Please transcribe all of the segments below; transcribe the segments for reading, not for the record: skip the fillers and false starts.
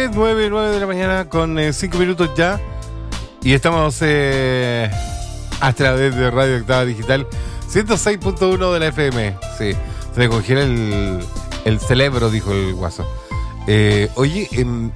9 de la mañana con 5 minutos ya. Y estamos a través de Radio Octava Digital 106.1 de la FM. Sí, se me congela el cerebro, dijo el guaso. Oye,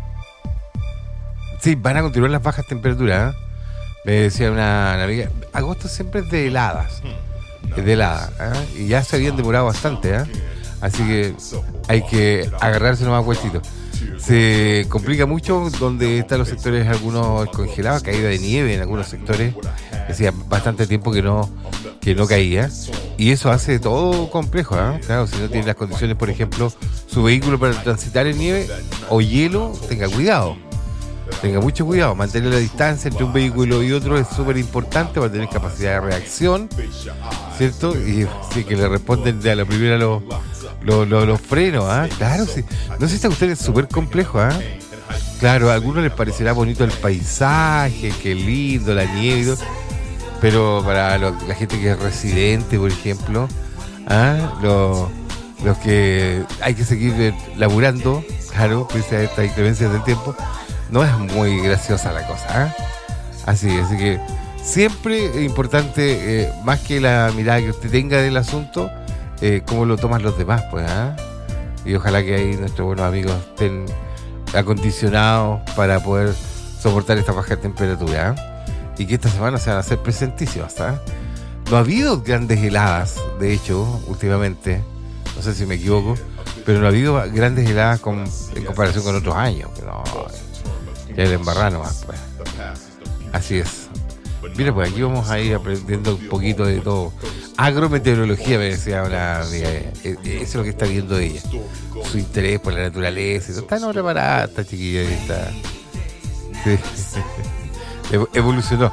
sí, van a continuar las bajas temperaturas, ¿eh? Me decía una amiga, agosto siempre es de heladas. Es de helada, ¿eh? Y ya se habían demorado bastante, ¿eh? Así que hay que agarrarse nomás puestito. Se complica mucho donde están los sectores algunos congelados, caída de nieve en algunos sectores. Hacía bastante tiempo que no caía. Y eso hace todo complejo, ¿eh? Claro, si no tiene las condiciones, por ejemplo, su vehículo para transitar en nieve o hielo, tenga cuidado. Tenga mucho cuidado, mantener la distancia entre un vehículo y otro es súper importante para tener capacidad de reacción, ¿cierto? Y sí, que le responden de a la primera los frenos, ¿ah? Claro, sí. No sé si esta cuestión es súper complejo, ¿ah? Claro, a algunos les parecerá bonito el paisaje, qué lindo, la nieve y todo, pero para la gente que es residente, por ejemplo, ¿ah? Los que hay que seguir laburando, claro, pese a estas inclemencias del tiempo, no es muy graciosa la cosa, ¿eh? Así que siempre es importante, más que la mirada que usted tenga del asunto, cómo lo toman los demás, pues, ¿eh? Y ojalá que ahí nuestros buenos amigos estén acondicionados para poder soportar esta baja temperatura, ¿eh? Y que esta semana se van a hacer presentísimas, ¿eh? No ha habido grandes heladas, de hecho, últimamente, no sé si me equivoco, pero no ha habido grandes heladas en comparación con otros años, no. Ya el embarrano más, pues. Así es. Mira, pues aquí vamos a ir aprendiendo un poquito de todo. Agrometeorología, me decía una amiga. Eso es lo que está viendo ella. Su interés por la naturaleza. Está no preparada, esta chiquilla. Está. Sí. Evolucionó.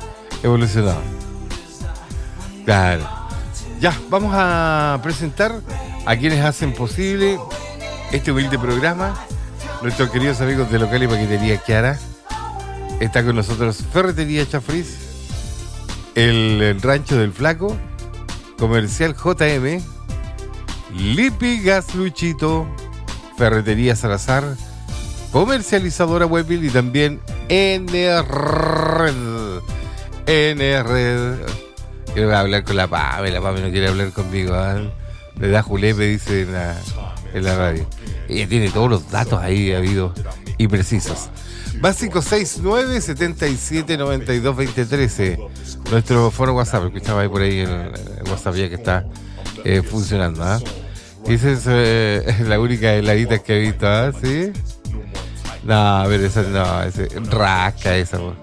Claro. Ya, vamos a presentar a quienes hacen posible este humilde programa. Nuestros queridos amigos de Local y Paquetería Kiara. Está con nosotros Ferretería Chafriz, el Rancho del Flaco, Comercial JM, Lipi Gas Luchito, Ferretería Salazar, Comercializadora Webbil y también N-Red. Quiero hablar con la Pame no quiere hablar conmigo, ¿eh? Le da julepe, dice en la radio. Ella tiene todos los datos ahí habidos y precisos. Básico 6977922013. Nuestro foro WhatsApp, escuchaba ahí por ahí el WhatsApp ya que está funcionando, ¿ah? ¿Eh? Esa es la única heladita que he visto, ¿ah? ¿Sí? No, pero esa no, ese rasca esa, pues.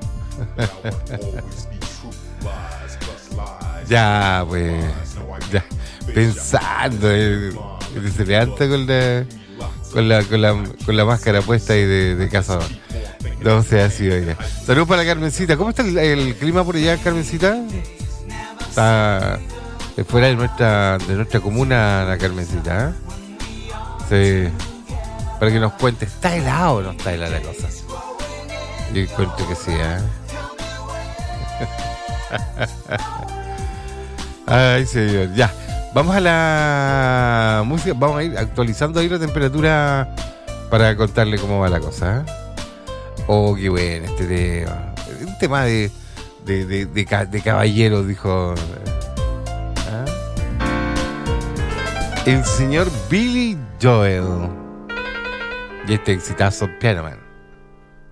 Ya, pues, ya, pensando, se levanta con la máscara puesta ahí de cazador. No sea así, oiga. Saludos para Carmencita. ¿Cómo está el clima por allá, Carmencita? Está fuera de nuestra comuna, la Carmencita, ¿eh? Sí. Para que nos cuente, ¿está helado o no está helada la cosa? Yo encuentro que sí, ¿eh? Ay, señor. Ya. Vamos a la música. Vamos a ir actualizando ahí la temperatura para contarle cómo va la cosa, ¿eh? Oh, qué bueno este tema. Un tema de caballeros, dijo. ¿Ah? El señor Billy Joel. Y este exitazo Piano Man.